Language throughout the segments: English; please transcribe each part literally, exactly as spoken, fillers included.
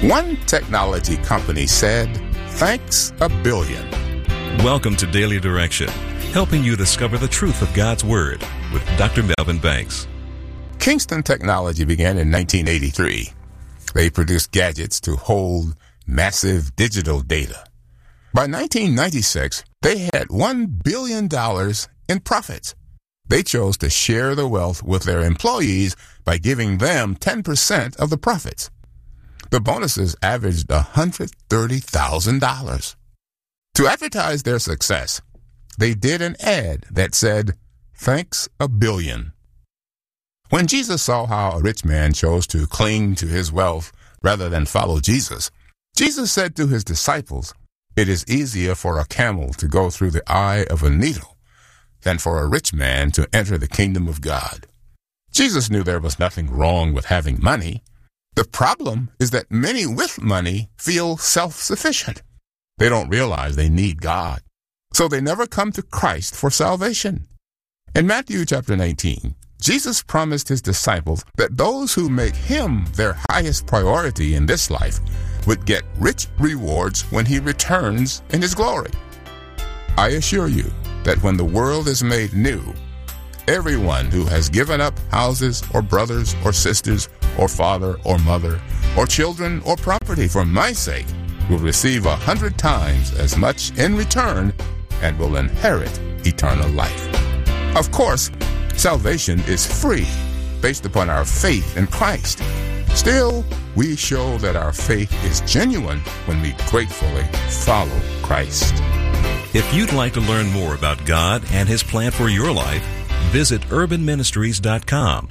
One technology company said, thanks a billion. Welcome to Daily Direction, helping you discover the truth of God's Word with Doctor Melvin Banks. Kingston Technology began in nineteen eighty-three. They produced gadgets to hold massive digital data. By nineteen ninety-six, they had one billion dollars in profits. They chose to share the wealth with their employees by giving them ten percent of the profits. The bonuses averaged one hundred thirty thousand dollars. To advertise their success, they did an ad that said, thanks a billion. When Jesus saw how a rich man chose to cling to his wealth rather than follow Jesus, Jesus said to his disciples, it is easier for a camel to go through the eye of a needle than for a rich man to enter the kingdom of God. Jesus knew there was nothing wrong with having money. The problem is that many with money feel self-sufficient. They don't realize they need God, so they never come to Christ for salvation. In Matthew chapter nineteen, Jesus promised his disciples that those who make him their highest priority in this life would get rich rewards when he returns in his glory. I assure you that when the world is made new, everyone who has given up houses or brothers or sisters or father or mother or children or property for my sake will receive a hundred times as much in return and will inherit eternal life. Of course, salvation is free based upon our faith in Christ. Still, we show that our faith is genuine when we gratefully follow Christ. If you'd like to learn more about God and His plan for your life, visit urban ministries dot com.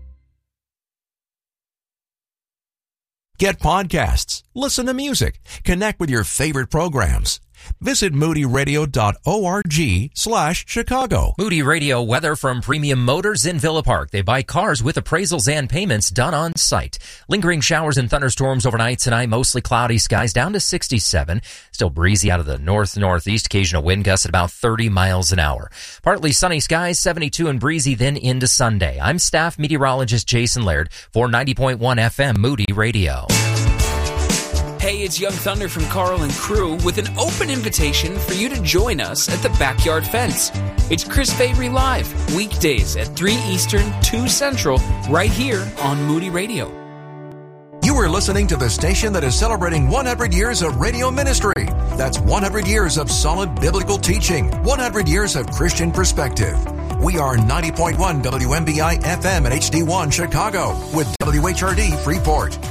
Get podcasts, listen to music, connect with your favorite programs. Visit moody radio dot org slash Chicago. Moody Radio weather from Premium Motors in Villa Park. They buy cars with appraisals and payments done on site. Lingering showers and thunderstorms overnight tonight. Mostly cloudy skies down to sixty-seven. Still breezy out of the north-northeast. Occasional wind gusts at about thirty miles an hour. Partly sunny skies, seventy-two and breezy then into Sunday. I'm staff meteorologist Jason Laird for ninety point one F M Moody Radio. Hey, it's Young Thunder from Carl and crew with an open invitation for you to join us at the Backyard Fence. It's Chris Fabry Live, weekdays at three Eastern, two Central, right here on Moody Radio. You are listening to the station that is celebrating one hundred years of radio ministry. That's one hundred years of solid biblical teaching, one hundred years of Christian perspective. We are ninety point one W M B I F M at H D one Chicago with W H R D Freeport.